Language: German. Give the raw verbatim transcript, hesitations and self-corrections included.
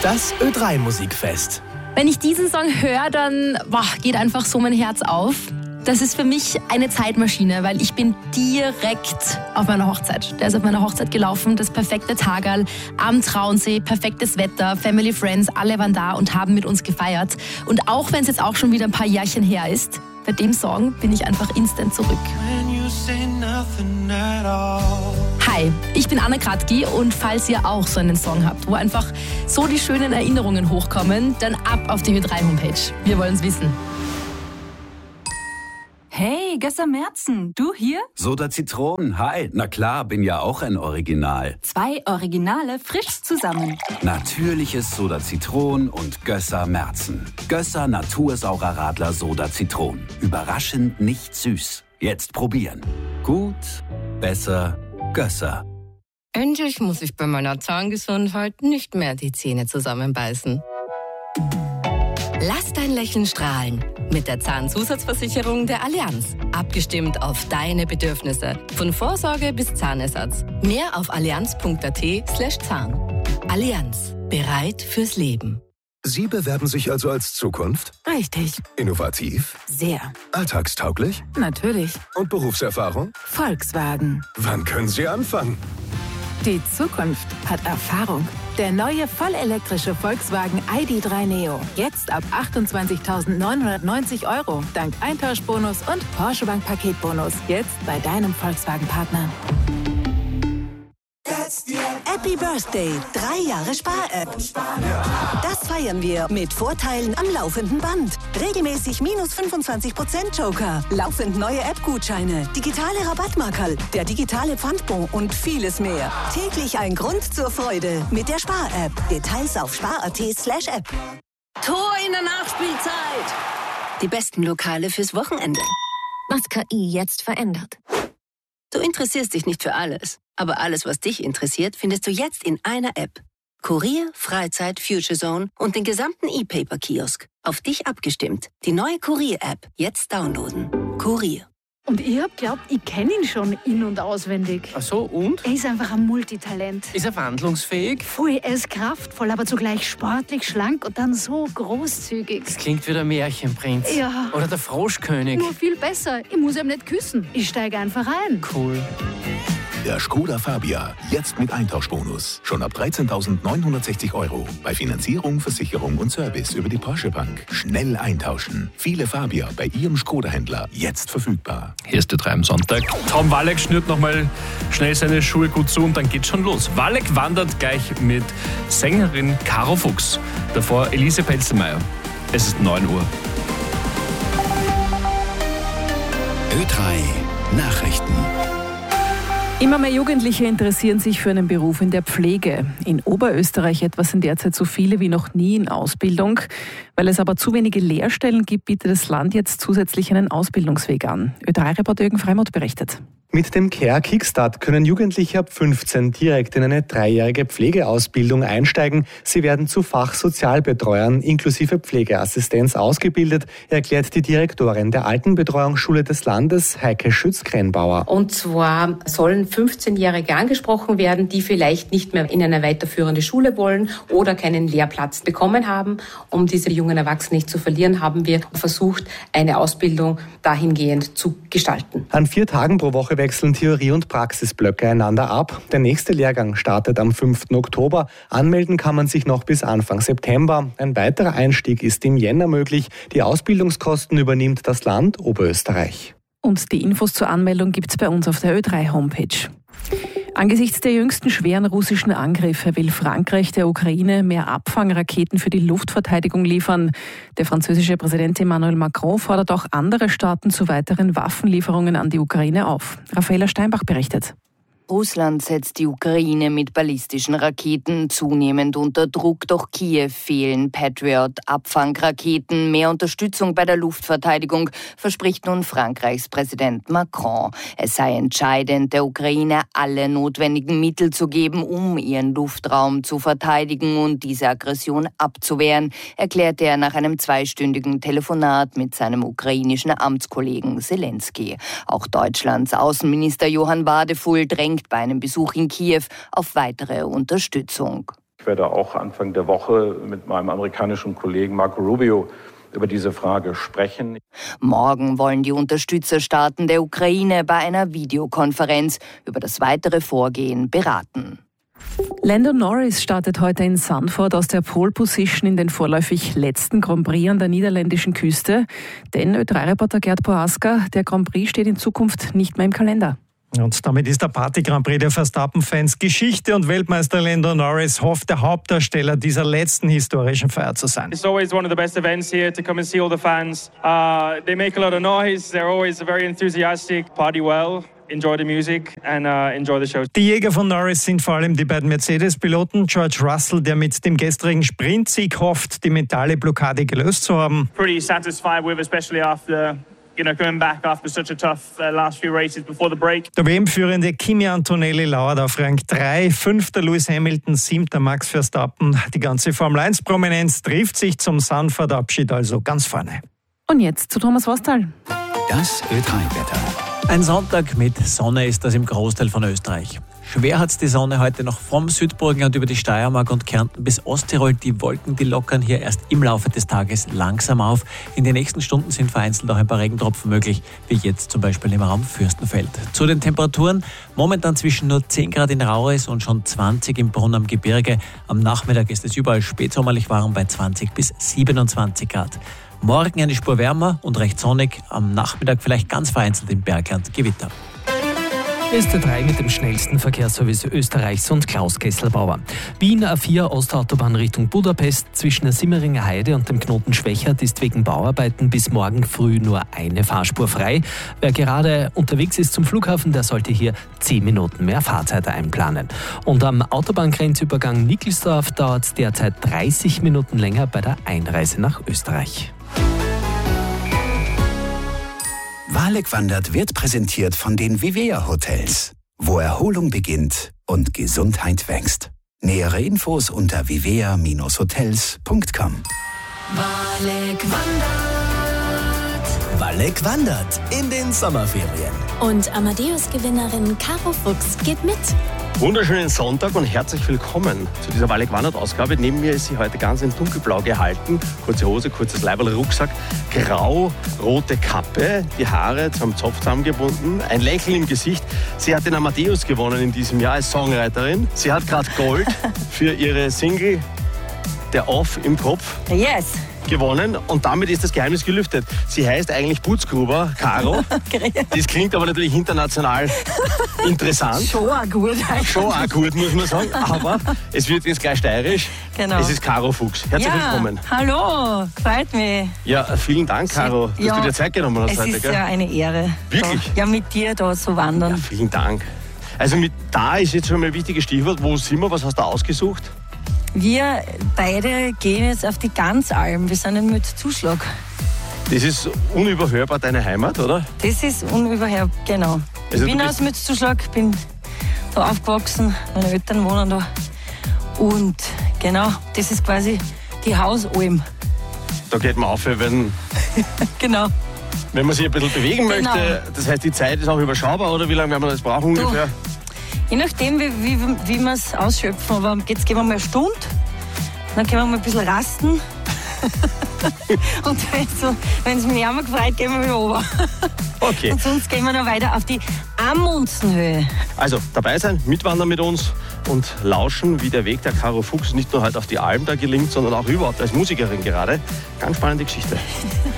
Das Ö drei Musikfest. Wenn ich diesen Song höre, dann boah, geht einfach so mein Herz auf. Das ist für mich eine Zeitmaschine, weil ich bin direkt auf meiner Hochzeit. Der ist auf meiner Hochzeit gelaufen, das perfekte Tagerl am Traunsee, perfektes Wetter, Family, Friends, alle waren da und haben mit uns gefeiert. Und auch wenn es jetzt auch schon wieder ein paar Jährchen her ist, bei dem Song bin ich einfach instant zurück. Hi, ich bin Anna Kratky und falls ihr auch so einen Song habt, wo einfach so die schönen Erinnerungen hochkommen, dann ab auf die Ö drei Homepage. Wir wollen es wissen. Hey, Gössa Merzen, du hier? Soda Zitronen, hi. Na klar, bin ja auch ein Original. Zwei Originale frisch zusammen. Natürliches Soda Zitronen und Gössa Merzen. Gössa Natursaurer Radler Soda Zitronen. Überraschend nicht süß. Jetzt probieren. Gut, besser, Gössa. Endlich muss ich bei meiner Zahngesundheit nicht mehr die Zähne zusammenbeißen. Lass dein Lächeln strahlen. Mit der Zahnzusatzversicherung der Allianz. Abgestimmt auf deine Bedürfnisse. Von Vorsorge bis Zahnersatz. Mehr auf allianz punkt at slash Zahn. Allianz. Bereit fürs Leben. Sie bewerben sich also als Zukunft? Richtig. Innovativ? Sehr. Alltagstauglich? Natürlich. Und Berufserfahrung? Volkswagen. Wann können Sie anfangen? Die Zukunft hat Erfahrung. Der neue vollelektrische Volkswagen I D drei Neo. Jetzt ab achtundzwanzigtausendneunhundertneunzig Euro. Dank Eintauschbonus und Porsche Bank Paketbonus. Jetzt bei deinem Volkswagen-Partner. Happy Birthday, drei Jahre Spar-App. Das feiern wir mit Vorteilen am laufenden Band. Regelmäßig minus fünfundzwanzig Prozent Joker, laufend neue App-Gutscheine, digitale Rabattmarkerl, der digitale Pfandbon und vieles mehr. Täglich ein Grund zur Freude mit der Spar-App. Details auf spar.at slash App. Tor in der Nachspielzeit. Die besten Lokale fürs Wochenende. Was K I jetzt verändert. Du interessierst dich nicht für alles, aber alles, was dich interessiert, findest du jetzt in einer App. Kurier, Freizeit, Future Zone und den gesamten E-Paper-Kiosk. Auf dich abgestimmt. Die neue Kurier-App. Jetzt downloaden. Kurier. Und ich hab glaubt, ich kenne ihn schon in- und auswendig. Ach so, und? Er ist einfach ein Multitalent. Ist er wandlungsfähig? Voll, er ist kraftvoll, aber zugleich sportlich, schlank und dann so großzügig. Das klingt wie der Märchenprinz. Ja. Oder der Froschkönig. Nur viel besser. Ich muss ihm nicht küssen. Ich steige einfach ein. Cool. Der Skoda Fabia, jetzt mit Eintauschbonus. Schon ab dreizehntausendneunhundertsechzig Euro. Bei Finanzierung, Versicherung und Service über die Porsche Bank. Schnell eintauschen. Viele Fabia bei Ihrem Skoda-Händler jetzt verfügbar. Hier ist der drei am Sonntag. Tom Walek schnürt nochmal schnell seine Schuhe gut zu und dann geht's schon los. Walek wandert gleich mit Sängerin Caro Fuchs. Davor Elise Pelzelmeier. Es ist neun Uhr. Ö drei Nachrichten. Immer mehr Jugendliche interessieren sich für einen Beruf in der Pflege. In Oberösterreich etwa sind derzeit so viele wie noch nie in Ausbildung. Weil es aber zu wenige Lehrstellen gibt, bietet das Land jetzt zusätzlich einen Ausbildungsweg an. Ö drei Reporter Jürgen Freimuth berichtet. Mit dem Care Kickstart können Jugendliche ab fünfzehn direkt in eine dreijährige Pflegeausbildung einsteigen. Sie werden zu Fachsozialbetreuern inklusive Pflegeassistenz ausgebildet, erklärt die Direktorin der Altenbetreuungsschule des Landes, Heike Schütz-Krenbauer. Und zwar sollen fünfzehnjährige angesprochen werden, die vielleicht nicht mehr in eine weiterführende Schule wollen oder keinen Lehrplatz bekommen haben. Um diese jungen Erwachsenen nicht zu verlieren, haben wir versucht, eine Ausbildung dahingehend zu gestalten. An vier Tagen pro Woche wechseln Theorie- und Praxisblöcke einander ab. Der nächste Lehrgang startet am fünften Oktober. Anmelden kann man sich noch bis Anfang September. Ein weiterer Einstieg ist im Jänner möglich. Die Ausbildungskosten übernimmt das Land Oberösterreich. Und die Infos zur Anmeldung gibt's bei uns auf der Ö drei Homepage. Angesichts der jüngsten schweren russischen Angriffe will Frankreich der Ukraine mehr Abfangraketen für die Luftverteidigung liefern. Der französische Präsident Emmanuel Macron fordert auch andere Staaten zu weiteren Waffenlieferungen an die Ukraine auf. Raffaela Steinbach berichtet. Russland setzt die Ukraine mit ballistischen Raketen zunehmend unter Druck. Doch Kiew fehlen Patriot, Abfangraketen. Mehr Unterstützung bei der Luftverteidigung verspricht nun Frankreichs Präsident Macron. Es sei entscheidend, der Ukraine alle notwendigen Mittel zu geben, um ihren Luftraum zu verteidigen und diese Aggression abzuwehren, erklärte er nach einem zweistündigen Telefonat mit seinem ukrainischen Amtskollegen Zelensky. Auch Deutschlands Außenminister Johann Wadefuhl drängt bei einem Besuch in Kiew auf weitere Unterstützung. Ich werde auch Anfang der Woche mit meinem amerikanischen Kollegen Marco Rubio über diese Frage sprechen. Morgen wollen die Unterstützerstaaten der Ukraine bei einer Videokonferenz über das weitere Vorgehen beraten. Lando Norris startet heute in Zandvoort aus der Pole Position in den vorläufig letzten Grand Prix an der niederländischen Küste. Denn Ö drei Reporter Gerd Boaska, der Grand Prix steht in Zukunft nicht mehr im Kalender. Und damit ist der Party-Grand Prix der Verstappen-Fans Geschichte und Weltmeister Lando Norris hofft, der Hauptdarsteller dieser letzten historischen Feier zu sein. It's always one of the best events here to come and see all the fans. Uh, they make a lot of noise, they're always very enthusiastic, party well. Enjoy the music and uh, enjoy the show. Die Jäger von Norris sind vor allem die beiden Mercedes-Piloten. George Russell, der mit dem gestrigen Sprintsieg hofft, die mentale Blockade gelöst zu haben. Pretty satisfied with, especially after, you know, coming back after such a tough uh, last few races before the break. Der W M-Führende Kimi Antonelli lauert auf Rang drei, fünfter Lewis Hamilton, siebter Max Verstappen. Die ganze Formel eins Prominenz trifft sich zum Sanford-Abschied also ganz vorne. Und jetzt zu Thomas Wastal. Das Ö drei Wetter. Ein Sonntag mit Sonne ist das im Großteil von Österreich. Schwer hat's die Sonne heute noch vom Südburgenland über die Steiermark und Kärnten bis Osttirol. Die Wolken, die lockern hier erst im Laufe des Tages langsam auf. In den nächsten Stunden sind vereinzelt auch ein paar Regentropfen möglich, wie jetzt zum Beispiel im Raum Fürstenfeld. Zu den Temperaturen: momentan zwischen nur zehn Grad in Rauris und schon zwanzig im Brunn am Gebirge. Am Nachmittag ist es überall spätsommerlich warm bei zwanzig bis siebenundzwanzig Grad. Morgen eine Spur wärmer und recht sonnig. Am Nachmittag vielleicht ganz vereinzelt im Bergland Gewitter. S T drei mit dem schnellsten Verkehrsservice Österreichs und Klaus Kesselbauer. Wien A vier Ostautobahn Richtung Budapest zwischen der Simmeringer Heide und dem Knoten Schwächert ist wegen Bauarbeiten bis morgen früh nur eine Fahrspur frei. Wer gerade unterwegs ist zum Flughafen, der sollte hier zehn Minuten mehr Fahrzeit einplanen. Und am Autobahngrenzübergang Nickelsdorf dauert es derzeit dreißig Minuten länger bei der Einreise nach Österreich. Walek wandert wird präsentiert von den Vivea Hotels, wo Erholung beginnt und Gesundheit wächst. Nähere Infos unter vivea Bindestrich hotels Punkt com. Walek wandert. Walek wandert in den Sommerferien. Und Amadeus-Gewinnerin Caro Fuchs geht mit. Wunderschönen Sonntag und herzlich willkommen zu dieser Walek wandert Ausgabe. Neben mir ist sie heute ganz in dunkelblau gehalten. Kurze Hose, kurzes Leiberl, Rucksack, grau-rote Kappe, die Haare zum Zopf zusammengebunden, ein Lächeln im Gesicht. Sie hat den Amadeus gewonnen in diesem Jahr als Songwriterin. Sie hat gerade Gold für ihre Single Der Off im Kopf. Yes. Gewonnen und damit ist das Geheimnis gelüftet. Sie heißt eigentlich Putzgruber, Caro. Das klingt aber natürlich international interessant. Schon auch gut. Schon auch gut, muss man sagen. Aber es wird jetzt gleich steirisch. Genau. Es ist Caro Fuchs. Herzlich ja, willkommen. Hallo, freut mich. Ja, vielen Dank, Caro, dass ja, du dir Zeit genommen hast es heute. Es ist gell? ja eine Ehre. Wirklich? Da, ja, mit dir da zu wandern. Ja, vielen Dank. Also mit da ist jetzt schon mal ein wichtiges Stichwort. Wo sind wir? Was hast du ausgesucht? Wir beide gehen jetzt auf die Ganzalm. Wir sind mit Zuschlag. Das ist unüberhörbar deine Heimat, oder? Das ist unüberhörbar, genau. Also ich bin aus Mützzuschlag, bin da aufgewachsen, meine Eltern wohnen da. Und genau, das ist quasi die Hausalm. Da geht man auf, wenn, genau. wenn man sich ein bisschen bewegen genau. möchte. Das heißt, die Zeit ist auch überschaubar, oder wie lange werden wir das brauchen ungefähr? Du. Je nachdem, wie, wie, wie wir es ausschöpfen. Aber jetzt gehen wir mal eine Stunde, dann können wir mal ein bisschen rasten. Und wenn es mich nicht einmal gefreut, gehen wir wieder runter. Okay. Und sonst gehen wir dann weiter auf die Amundsenhöhe. Also dabei sein, mitwandern mit uns und lauschen, wie der Weg der Caro Fuchs nicht nur halt auf die Alm da gelingt, sondern auch überhaupt als Musikerin gerade. Ganz spannende Geschichte.